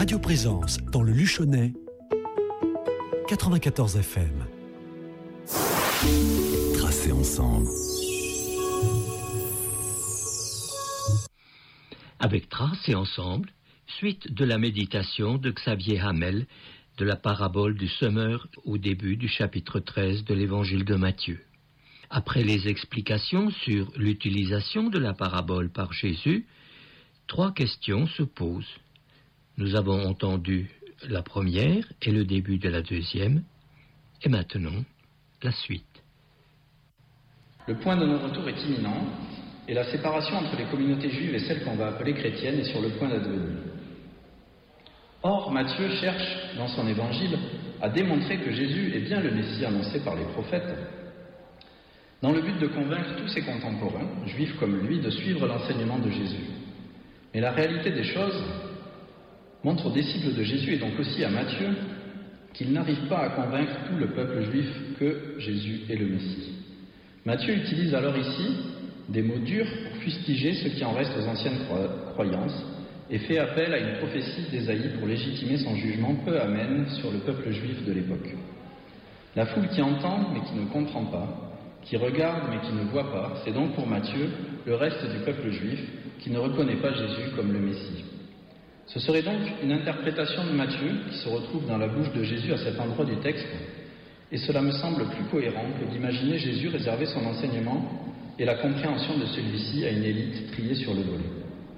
Radio Présence dans le Luchonnais, 94 FM. Tracés ensemble. Avec Tracés ensemble, suite de la méditation de Xavier Hamel de la parabole du semeur au début du chapitre 13 de l'évangile de Matthieu. Après les explications sur l'utilisation de la parabole par Jésus, 3 questions se posent. Nous avons entendu la première et le début de la deuxième, et maintenant la suite. Le point de non-retour est imminent, et la séparation entre les communautés juives et celles qu'on va appeler chrétiennes est sur le point d'advenir. Or, Matthieu cherche, dans son évangile, à démontrer que Jésus est bien le Messie annoncé par les prophètes, dans le but de convaincre tous ses contemporains, juifs comme lui, de suivre l'enseignement de Jésus. Mais la réalité des choses montre aux disciples de Jésus et donc aussi à Matthieu qu'ils n'arrivent pas à convaincre tout le peuple juif que Jésus est le Messie. Matthieu utilise alors ici des mots durs pour fustiger ce qui en reste aux anciennes croyances et fait appel à une prophétie d'Ésaïe pour légitimer son jugement peu amène sur le peuple juif de l'époque. La foule qui entend mais qui ne comprend pas, qui regarde mais qui ne voit pas, c'est donc pour Matthieu le reste du peuple juif qui ne reconnaît pas Jésus comme le Messie. Ce serait donc une interprétation de Matthieu qui se retrouve dans la bouche de Jésus à cet endroit du texte, et cela me semble plus cohérent que d'imaginer Jésus réserver son enseignement et la compréhension de celui-ci à une élite triée sur le volet.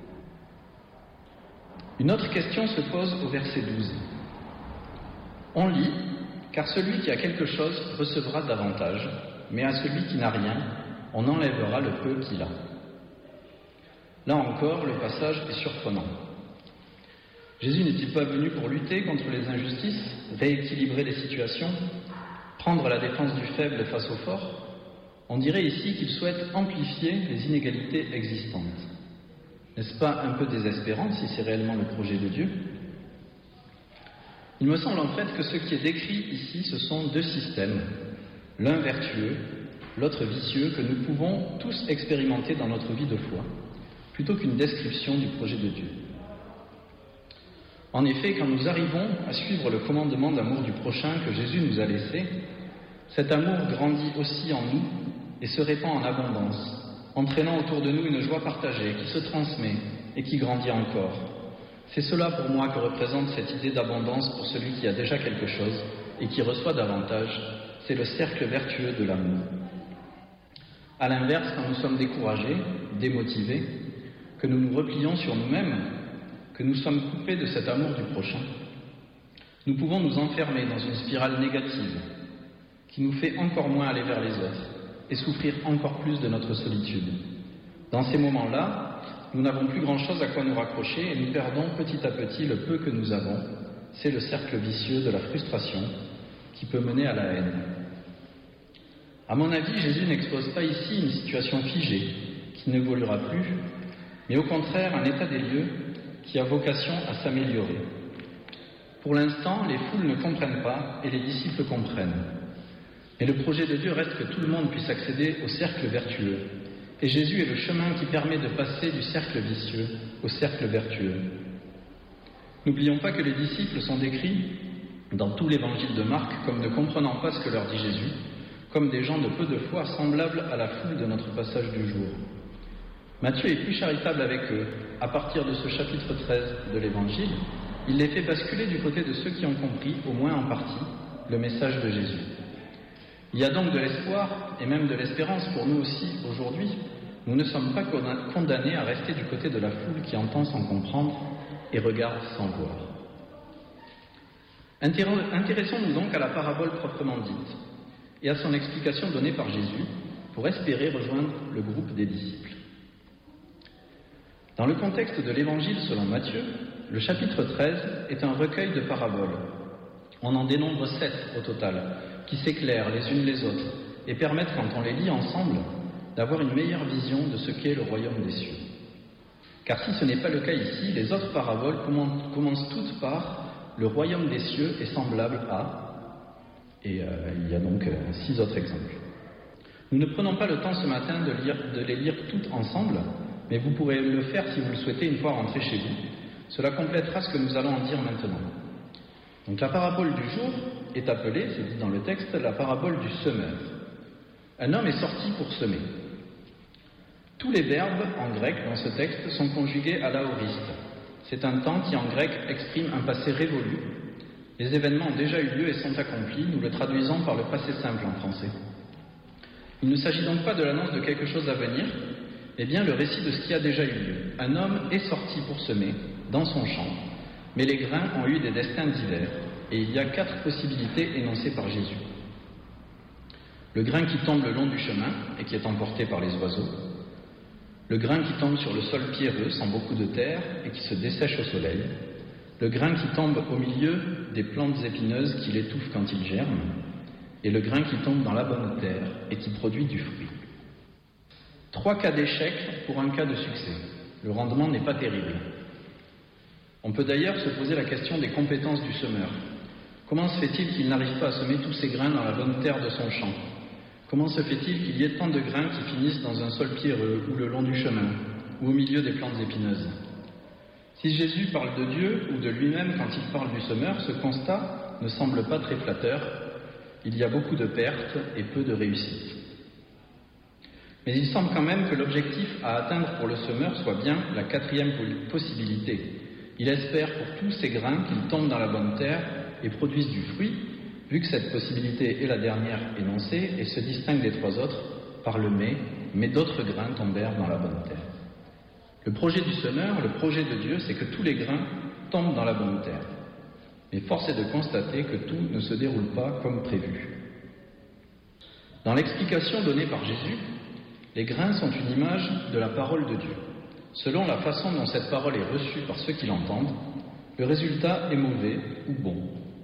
Une autre question se pose au verset 12. On lit « Car celui qui a quelque chose recevra davantage, mais à celui qui n'a rien, on enlèvera le peu qu'il a. » Là encore, le passage est surprenant. Jésus n'est-il pas venu pour lutter contre les injustices, rééquilibrer les situations, prendre la défense du faible face au fort? On dirait ici qu'il souhaite amplifier les inégalités existantes. N'est-ce pas un peu désespérant si c'est réellement le projet de Dieu? Il me semble en fait que ce qui est décrit ici, ce sont 2 systèmes, l'un vertueux, l'autre vicieux, que nous pouvons tous expérimenter dans notre vie de foi, plutôt qu'une description du projet de Dieu. En effet, quand nous arrivons à suivre le commandement d'amour du prochain que Jésus nous a laissé, cet amour grandit aussi en nous et se répand en abondance, entraînant autour de nous une joie partagée qui se transmet et qui grandit encore. C'est cela pour moi que représente cette idée d'abondance pour celui qui a déjà quelque chose et qui reçoit davantage, c'est le cercle vertueux de l'amour. A l'inverse, quand nous sommes découragés, démotivés, que nous nous replions sur nous-mêmes, que nous sommes coupés de cet amour du prochain, nous pouvons nous enfermer dans une spirale négative qui nous fait encore moins aller vers les autres et souffrir encore plus de notre solitude. Dans ces moments-là, nous n'avons plus grand-chose à quoi nous raccrocher et nous perdons petit à petit le peu que nous avons. C'est le cercle vicieux de la frustration qui peut mener à la haine. À mon avis, Jésus n'expose pas ici une situation figée qui n'évoluera plus, mais au contraire un état des lieux qui a vocation à s'améliorer. Pour l'instant, les foules ne comprennent pas et les disciples comprennent. Mais le projet de Dieu reste que tout le monde puisse accéder au cercle vertueux. Et Jésus est le chemin qui permet de passer du cercle vicieux au cercle vertueux. N'oublions pas que les disciples sont décrits dans tout l'évangile de Marc comme ne comprenant pas ce que leur dit Jésus, comme des gens de peu de foi semblables à la foule de notre passage du jour. Matthieu est plus charitable avec eux. À partir de ce chapitre 13 de l'Évangile, il les fait basculer du côté de ceux qui ont compris, au moins en partie, le message de Jésus. Il y a donc de l'espoir et même de l'espérance pour nous aussi aujourd'hui. Nous ne sommes pas condamnés à rester du côté de la foule qui entend sans comprendre et regarde sans voir. Intéressons-nous donc à la parabole proprement dite et à son explication donnée par Jésus pour espérer rejoindre le groupe des disciples. Dans le contexte de l'Évangile selon Matthieu, le chapitre 13 est un recueil de paraboles. On en dénombre 7 au total, qui s'éclairent les unes les autres et permettent, quand on les lit ensemble, d'avoir une meilleure vision de ce qu'est le royaume des cieux. Car si ce n'est pas le cas ici, les autres paraboles commencent toutes par « le royaume des cieux est semblable à » et il y a donc 6 autres exemples. Nous ne prenons pas le temps ce matin de les lire toutes ensemble, mais vous pourrez le faire si vous le souhaitez une fois rentré chez vous, Cela complétera ce que nous allons en dire maintenant. Donc la parabole du jour est appelée, c'est dit dans le texte, la parabole du semeur. Un homme est sorti pour semer. Tous les verbes en grec dans ce texte sont conjugués à l'aoriste. C'est un temps qui en grec exprime un passé révolu. Les événements ont déjà eu lieu et sont accomplis, nous le traduisons par le passé simple en français. Il ne s'agit donc pas de l'annonce de quelque chose à venir, mais bien le récit de ce qui a déjà eu lieu. Un homme est sorti pour semer dans son champ, mais les grains ont eu des destins divers, et il y a 4 possibilités énoncées par Jésus. Le grain qui tombe le long du chemin et qui est emporté par les oiseaux, le grain qui tombe sur le sol pierreux sans beaucoup de terre et qui se dessèche au soleil, le grain qui tombe au milieu des plantes épineuses qui l'étouffent quand il germe, et le grain qui tombe dans la bonne terre et qui produit du fruit. 3 cas d'échec pour un cas de succès. Le rendement n'est pas terrible. On peut d'ailleurs se poser la question des compétences du semeur. Comment se fait-il qu'il n'arrive pas à semer tous ses grains dans la bonne terre de son champ? Comment se fait-il qu'il y ait tant de grains qui finissent dans un sol pierreux ou le long du chemin ou au milieu des plantes épineuses? Si Jésus parle de Dieu ou de lui-même quand il parle du semeur, ce constat ne semble pas très flatteur. Il y a beaucoup de pertes et peu de réussites. Mais il semble quand même que l'objectif à atteindre pour le semeur soit bien la 4e possibilité. Il espère pour tous ces grains qu'ils tombent dans la bonne terre et produisent du fruit, vu que cette possibilité est la dernière énoncée et se distingue des 3 autres par le mais d'autres grains tombèrent dans la bonne terre. Le projet du semeur, le projet de Dieu, c'est que tous les grains tombent dans la bonne terre. Mais force est de constater que tout ne se déroule pas comme prévu. Dans l'explication donnée par Jésus, les grains sont une image de la parole de Dieu. Selon la façon dont cette parole est reçue par ceux qui l'entendent, le résultat est mauvais ou bon.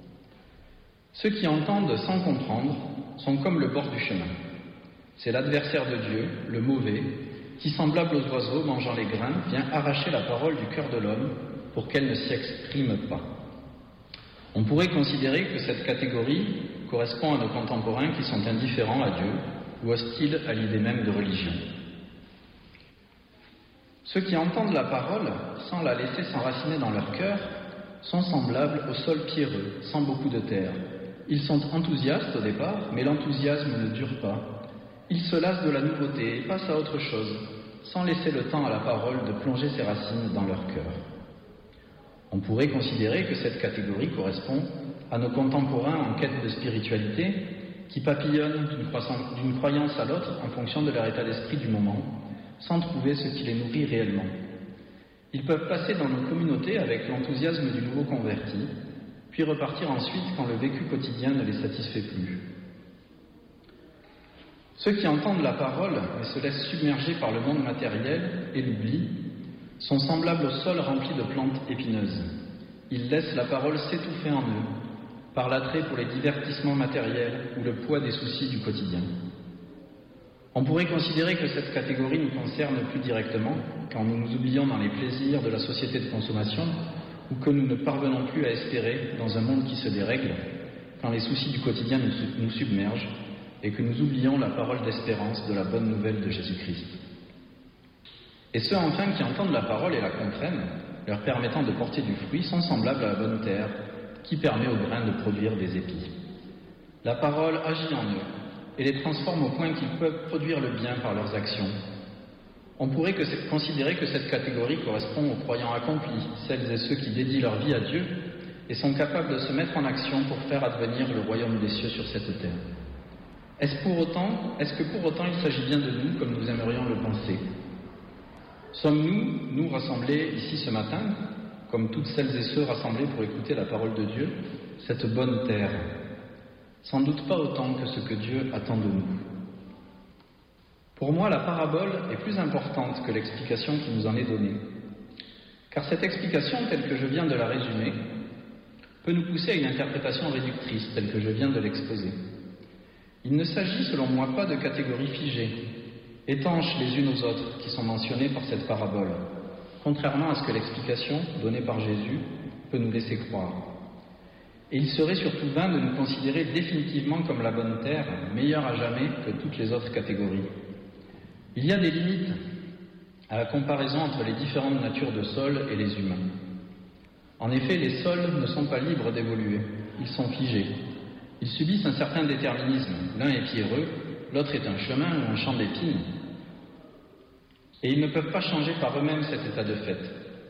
Ceux qui entendent sans comprendre sont comme le bord du chemin. C'est l'adversaire de Dieu, le mauvais, qui, semblable aux oiseaux mangeant les grains, vient arracher la parole du cœur de l'homme pour qu'elle ne s'y exprime pas. On pourrait considérer que cette catégorie correspond à nos contemporains qui sont indifférents à Dieu ou hostiles à l'idée même de religion. Ceux qui entendent la parole sans la laisser s'enraciner dans leur cœur sont semblables au sol pierreux, sans beaucoup de terre. Ils sont enthousiastes au départ, mais l'enthousiasme ne dure pas. Ils se lassent de la nouveauté et passent à autre chose, sans laisser le temps à la parole de plonger ses racines dans leur cœur. On pourrait considérer que cette catégorie correspond à nos contemporains en quête de spiritualité, qui papillonnent d'une croyance à l'autre en fonction de leur état d'esprit du moment, sans trouver ce qui les nourrit réellement. Ils peuvent passer dans nos communautés avec l'enthousiasme du nouveau converti, puis repartir ensuite quand le vécu quotidien ne les satisfait plus. Ceux qui entendent la parole mais se laissent submerger par le monde matériel et l'oubli sont semblables au sol rempli de plantes épineuses. Ils laissent la parole s'étouffer en eux, par l'attrait pour les divertissements matériels ou le poids des soucis du quotidien. On pourrait considérer que cette catégorie nous concerne plus directement quand nous nous oublions dans les plaisirs de la société de consommation ou que nous ne parvenons plus à espérer dans un monde qui se dérègle, quand les soucis du quotidien nous submergent et que nous oublions la parole d'espérance de la bonne nouvelle de Jésus-Christ. Et ceux enfin qui entendent la parole et la comprennent, leur permettant de porter du fruit, sont semblables à la bonne terre qui permet aux grains de produire des épis. La parole agit en eux et les transforme au point qu'ils peuvent produire le bien par leurs actions. On pourrait considérer que cette catégorie correspond aux croyants accomplis, celles et ceux qui dédient leur vie à Dieu et sont capables de se mettre en action pour faire advenir le royaume des cieux sur cette terre. Est-ce que pour autant il s'agit bien de nous comme nous aimerions le penser? Sommes-nous, nous rassemblés ici ce matin, comme toutes celles et ceux rassemblés pour écouter la parole de Dieu, cette bonne terre? Sans doute pas autant que ce que Dieu attend de nous. Pour moi, la parabole est plus importante que l'explication qui nous en est donnée. Car cette explication, telle que je viens de la résumer, peut nous pousser à une interprétation réductrice, telle que je viens de l'exposer. Il ne s'agit, selon moi, pas de catégories figées, étanches les unes aux autres, qui sont mentionnées par cette parabole, contrairement à ce que l'explication donnée par Jésus peut nous laisser croire. Et il serait surtout vain de nous considérer définitivement comme la bonne terre, meilleure à jamais que toutes les autres catégories. Il y a des limites à la comparaison entre les différentes natures de sol et les humains. En effet, les sols ne sont pas libres d'évoluer, ils sont figés. Ils subissent un certain déterminisme. L'un est pierreux, l'autre est un chemin ou un champ d'épines. Et ils ne peuvent pas changer par eux-mêmes cet état de fait.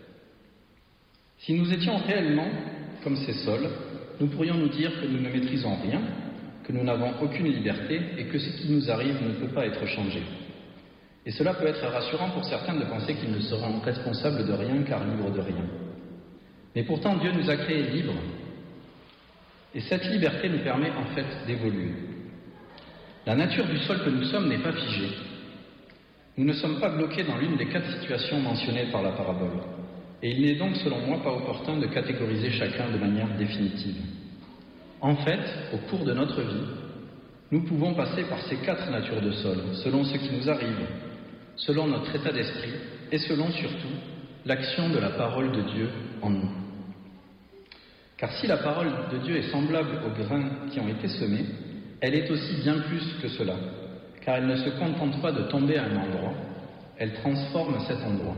Si nous étions réellement comme ces sols, nous pourrions nous dire que nous ne maîtrisons rien, que nous n'avons aucune liberté et que ce qui nous arrive ne peut pas être changé. Et cela peut être rassurant pour certains de penser qu'ils ne seront responsables de rien car libres de rien. Mais pourtant, Dieu nous a créés libres. Et cette liberté nous permet en fait d'évoluer. La nature du sol que nous sommes n'est pas figée. Nous ne sommes pas bloqués dans l'une des 4 situations mentionnées par la parabole. Et il n'est donc, selon moi, pas opportun de catégoriser chacun de manière définitive. En fait, au cours de notre vie, nous pouvons passer par ces 4 natures de sol, selon ce qui nous arrive, selon notre état d'esprit et selon surtout l'action de la parole de Dieu en nous. Car si la parole de Dieu est semblable aux grains qui ont été semés, elle est aussi bien plus que cela, car elle ne se contente pas de tomber à un endroit, elle transforme cet endroit.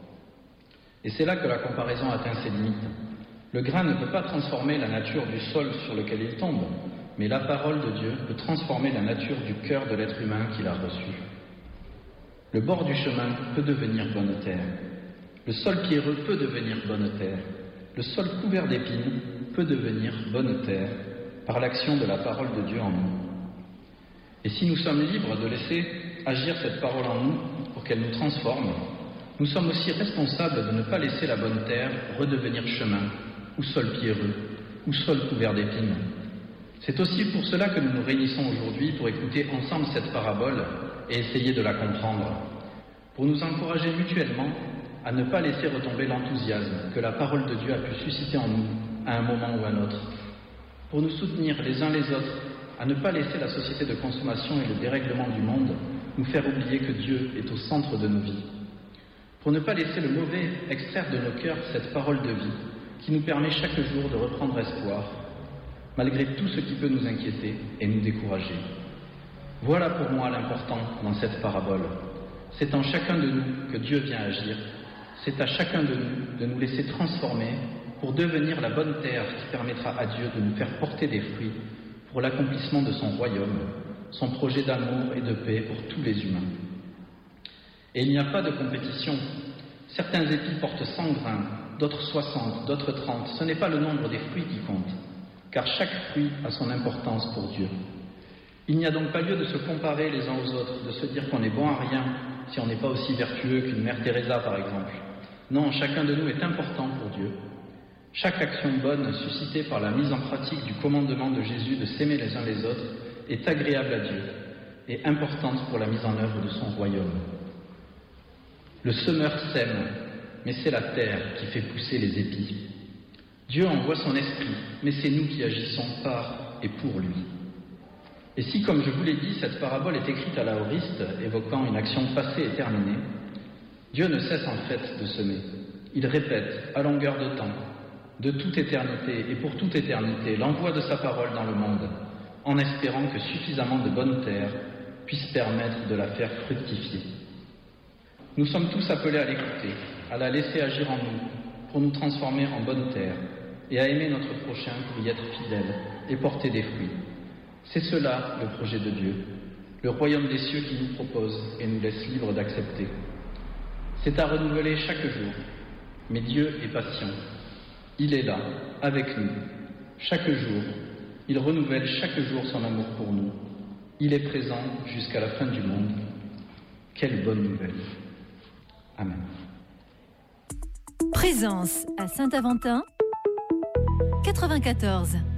Et c'est là que la comparaison atteint ses limites. Le grain ne peut pas transformer la nature du sol sur lequel il tombe, mais la parole de Dieu peut transformer la nature du cœur de l'être humain qu'il a reçu. Le bord du chemin peut devenir bonne terre. Le sol pierreux peut devenir bonne terre. Le sol couvert d'épines peut devenir bonne terre par l'action de la parole de Dieu en nous. Et si nous sommes libres de laisser agir cette parole en nous pour qu'elle nous transforme, nous sommes aussi responsables de ne pas laisser la bonne terre redevenir chemin, ou sol pierreux, ou sol couvert d'épines. C'est aussi pour cela que nous nous réunissons aujourd'hui pour écouter ensemble cette parabole et essayer de la comprendre, pour nous encourager mutuellement à ne pas laisser retomber l'enthousiasme que la parole de Dieu a pu susciter en nous à un moment ou à un autre, pour nous soutenir les uns les autres à ne pas laisser la société de consommation et le dérèglement du monde nous faire oublier que Dieu est au centre de nos vies, pour ne pas laisser le mauvais extraire de nos cœurs cette parole de vie qui nous permet chaque jour de reprendre espoir, malgré tout ce qui peut nous inquiéter et nous décourager. Voilà pour moi l'important dans cette parabole. C'est en chacun de nous que Dieu vient agir. C'est à chacun de nous laisser transformer pour devenir la bonne terre qui permettra à Dieu de nous faire porter des fruits pour l'accomplissement de son royaume, son projet d'amour et de paix pour tous les humains. Et il n'y a pas de compétition. Certains épis portent 100 grains, d'autres 60, d'autres 30. Ce n'est pas le nombre des fruits qui compte, car chaque fruit a son importance pour Dieu. Il n'y a donc pas lieu de se comparer les uns aux autres, de se dire qu'on est bon à rien si on n'est pas aussi vertueux qu'une mère Teresa, par exemple. Non, chacun de nous est important pour Dieu. Chaque action bonne suscitée par la mise en pratique du commandement de Jésus de s'aimer les uns les autres est agréable à Dieu et importante pour la mise en œuvre de son royaume. Le semeur sème, mais c'est la terre qui fait pousser les épis. Dieu envoie son esprit, mais c'est nous qui agissons par et pour lui. Et si, comme je vous l'ai dit, cette parabole est écrite à l'aoriste, évoquant une action passée et terminée, Dieu ne cesse en fait de semer. Il répète, à longueur de temps, de toute éternité et pour toute éternité, l'envoi de sa parole dans le monde, en espérant que suffisamment de bonnes terres puissent permettre de la faire fructifier. Nous sommes tous appelés à l'écouter, à la laisser agir en nous, pour nous transformer en bonne terre, et à aimer notre prochain pour y être fidèle et porter des fruits. C'est cela le projet de Dieu, le royaume des cieux qui nous propose et nous laisse libres d'accepter. C'est à renouveler chaque jour, mais Dieu est patient. Il est là, avec nous, chaque jour. Il renouvelle chaque jour son amour pour nous. Il est présent jusqu'à la fin du monde. Quelle bonne nouvelle. Amen. Présence à Saint-Aventin, 94.